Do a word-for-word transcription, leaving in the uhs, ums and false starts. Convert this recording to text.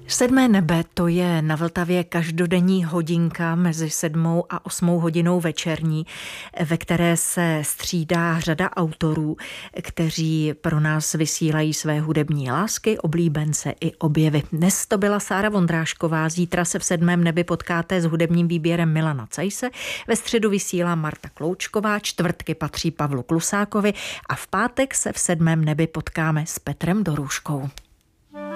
Sedmé nebe, to je na Vltavě každodenní hodinka mezi sedmou a osmou hodinou večerní, ve které se střídá řada autorů, kteří pro nás vysílají své hudební lásky, oblíbence i objevy. Dnes to byla Sára Vondrášková, zítra se v sedmém nebi potkáte s hudebním výběrem Milana Cajse, ve středu vysílá Marta Kloučková, čtvrtky patří Pavlu Klusákovi a v pátek se v sedmém nebi potkáme s Petrem Dorůškou.